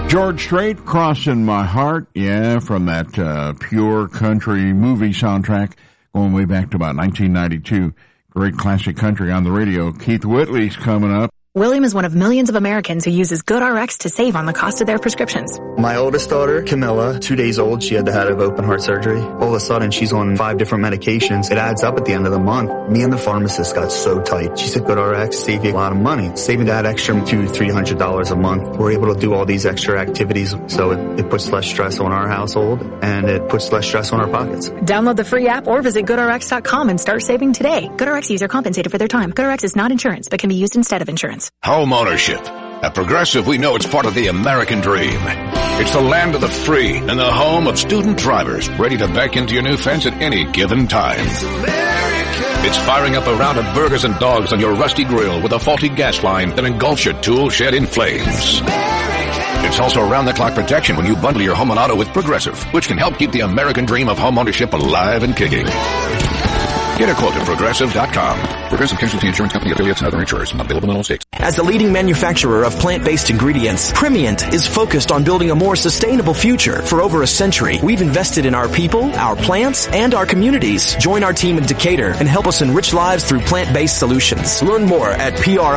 George Strait, Crossing My Heart, yeah, from that pure country movie soundtrack going way back to about 1992. Great classic country on the radio. Keith Whitley's coming up. William is one of millions of Americans who uses GoodRx to save on the cost of their prescriptions. My oldest daughter, Camilla, 2 days old, she had to have open heart surgery. All of a sudden, she's on 5 different medications. It adds up at the end of the month. Me and the pharmacist got so tight. She said, GoodRx save you a lot of money. Saving that extra $200-300 a month. We're able to do all these extra activities, so it puts less stress on our household, and it puts less stress on our pockets. Download the free app or visit GoodRx.com and start saving today. GoodRx user compensated for their time. GoodRx is not insurance, but can be used instead of insurance. Home ownership. At Progressive, we know it's part of the American dream. It's the land of the free and the home of student drivers ready to back into your new fence at any given time. It's firing up a round of burgers and dogs on your rusty grill with a faulty gas line that engulfs your tool shed in flames. It's also around-the-clock protection when you bundle your home and auto with Progressive, which can help keep the American dream of home ownership alive and kicking. Get a quote at Progressive.com. Progressive Casualty Insurance Company, affiliates, and other insurers. Not available in all states. As the leading manufacturer of plant-based ingredients, Primient is focused on building a more sustainable future. For over a century, we've invested in our people, our plants, and our communities. Join our team in Decatur and help us enrich lives through plant-based solutions. Learn more at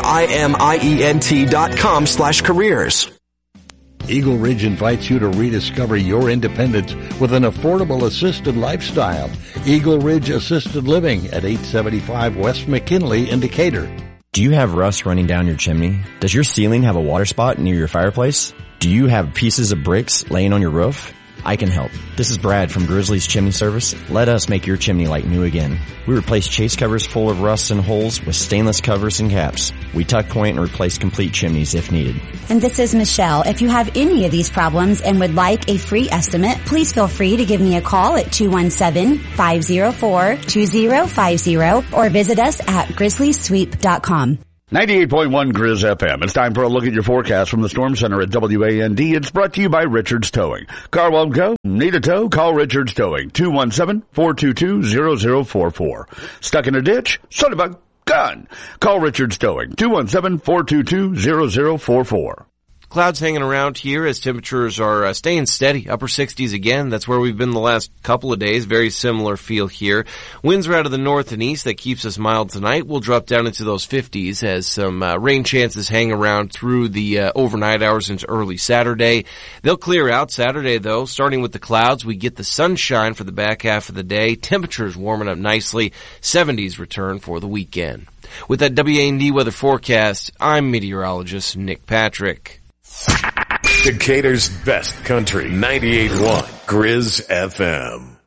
PRIMIENT.com/careers. Eagle Ridge invites you to rediscover your independence with an affordable assisted lifestyle. Eagle Ridge Assisted Living at 875 West McKinley in Decatur. Do you have rust running down your chimney? Does your ceiling have a water spot near your fireplace? Do you have pieces of bricks laying on your roof? I can help. This is Brad from Grizzly's Chimney Service. Let us make your chimney like new again. We replace chase covers full of rust and holes with stainless covers and caps. We tuck point and replace complete chimneys if needed. And this is Michelle. If you have any of these problems and would like a free estimate, please feel free to give me a call at 217-504-2050 or visit us at grizzlysweep.com. 98.1 Grizz FM. It's time for a look at your forecast from the Storm Center at WAND. It's brought to you by Richards Towing. Car won't go? Need a tow? Call Richards Towing. 217-422-0044. Stuck in a ditch? Son of a gun! Call Richards Towing. 217-422-0044. Clouds hanging around here as temperatures are staying steady, upper 60s again. That's where we've been the last couple of days. Very similar feel here. Winds are out of the north and east. That keeps us mild tonight. We'll drop down into those 50s as some rain chances hang around through the overnight hours into early Saturday. They'll clear out Saturday, though. Starting with the clouds, we get the sunshine for the back half of the day. Temperatures warming up nicely. 70s return for the weekend. With that WAND weather forecast, I'm meteorologist Nick Patrick. Decatur's best country, 98.1 Grizz FM.